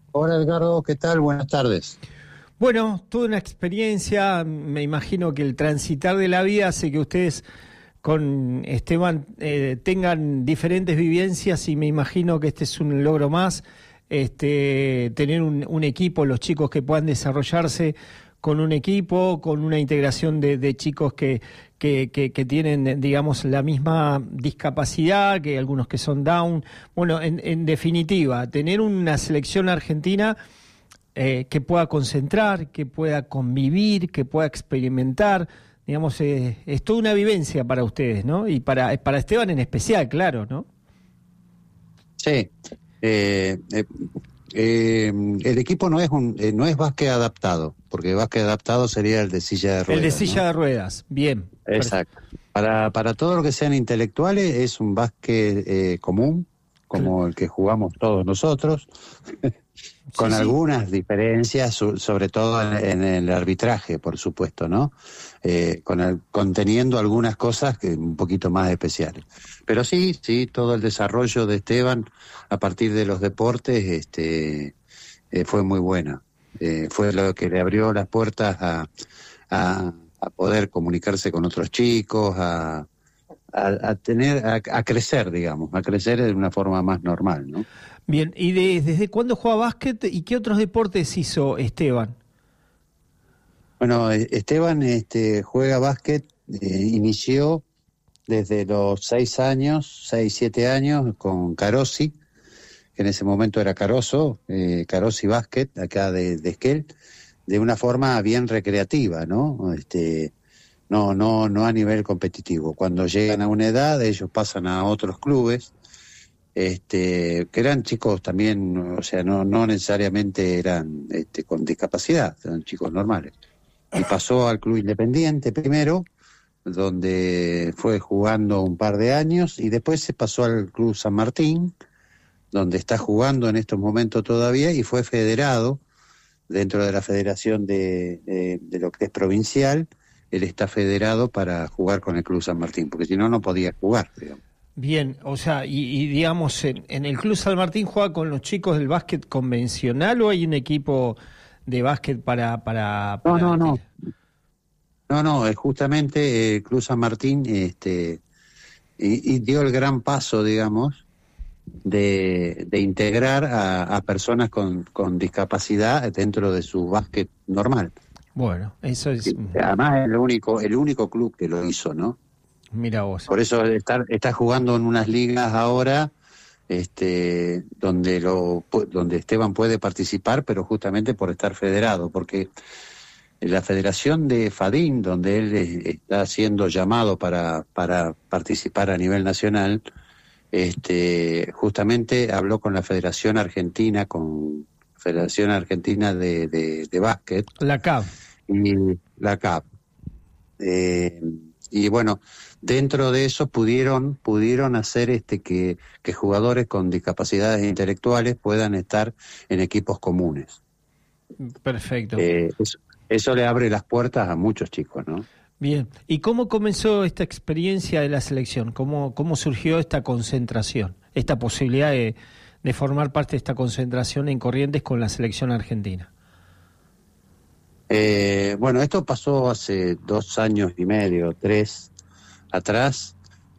Hola Edgardo, ¿qué tal? Buenas tardes. Bueno, toda una experiencia, me imagino que el transitar de la vida hace que ustedes con Esteban tengan diferentes vivencias y me imagino que este es un logro más, tener un equipo, los chicos que puedan desarrollarse con un equipo, con una integración de chicos que tienen, digamos, la misma discapacidad, que algunos que son Down. Bueno, en definitiva, tener una selección argentina que pueda concentrar, que pueda convivir, que pueda experimentar, digamos, es toda una vivencia para ustedes, ¿no? Y para Esteban en especial, claro, ¿no? Sí, el equipo no es básquet adaptado, porque básquet adaptado sería el de silla de El de ruedas, silla ¿no? de ruedas, bien. Exacto. Para todo lo que sean intelectuales es un básquet común, como el que jugamos todos nosotros, Sí, con sí. algunas diferencias, sobre todo en el arbitraje, por supuesto, ¿no? Conteniendo algunas cosas que un poquito más especiales. Pero sí, todo el desarrollo de Esteban a partir de los deportes fue muy bueno. Fue lo que le abrió las puertas a poder comunicarse con otros chicos, a crecer, digamos, a crecer de una forma más normal, ¿no? Bien, ¿y desde cuándo juega básquet y qué otros deportes hizo Esteban? Bueno, Esteban juega básquet, inició desde los 6 años, 7 años, con Carosi, que en ese momento era Caroso, Carosi Básquet, acá de Esquel, de una forma bien recreativa, ¿no? No a nivel competitivo. Cuando llegan a una edad, ellos pasan a otros clubes, que eran chicos también, o sea, no necesariamente eran con discapacidad, eran chicos normales. Y pasó al Club Independiente primero, donde fue jugando un par de años, y después se pasó al Club San Martín, donde está jugando en estos momentos todavía, y fue federado dentro de la federación de lo que es provincial. Él está federado para jugar con el Club San Martín, porque si no, no podía jugar, digamos. Bien, o sea, y digamos, en el Club San Martín juega con los chicos del básquet convencional o hay un equipo de básquet No, para no, no. No, es justamente el Club San Martín, y dio el gran paso, digamos, de integrar a personas con discapacidad dentro de su básquet normal. Bueno, eso es, Además es el único club que lo hizo, ¿no? mira vos. Por eso está jugando en unas ligas ahora, donde Esteban puede participar, pero justamente por estar federado, porque la Federación de Fadín, donde él está siendo llamado para participar a nivel nacional, justamente habló con la Federación Argentina, de Básquet, La CAB. y la CAP. Y bueno, dentro de eso pudieron hacer que jugadores con discapacidades intelectuales puedan estar en equipos comunes. Perfecto. Eso le abre las puertas a muchos chicos, ¿no? Bien. ¿Y cómo comenzó esta experiencia de la selección? ¿Cómo surgió esta concentración, esta posibilidad de formar parte de esta concentración en Corrientes con la selección argentina? Bueno, esto pasó hace 2 años y medio, 3 atrás.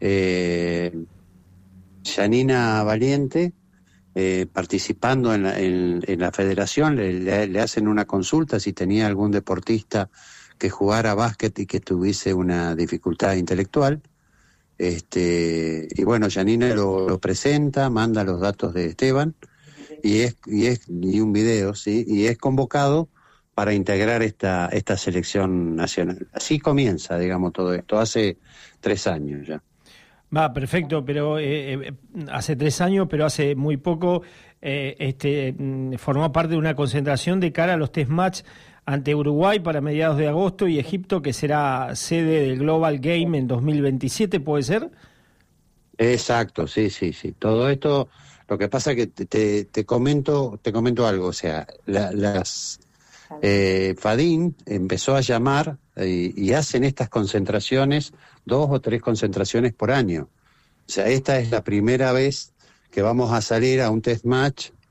Yanina Valiente, participando en la federación, le hacen una consulta si tenía algún deportista que jugara básquet y que tuviese una dificultad intelectual. Y bueno, Yanina lo presenta, manda los datos de Esteban y un video, ¿sí? Y es convocado para integrar esta selección nacional. Así comienza, digamos, todo esto, hace 3 años ya. Va, perfecto, pero hace 3 años, pero hace muy poco formó parte de una concentración de cara a los test match ante Uruguay para mediados de agosto y Egipto, que será sede del Global Game en 2027, ¿puede ser? Exacto, sí. Todo esto, lo que pasa que te comento algo, o sea, Fadín empezó a llamar y hacen estas concentraciones, 2 o 3 concentraciones por año. O sea, esta es la primera vez que vamos a salir a un test match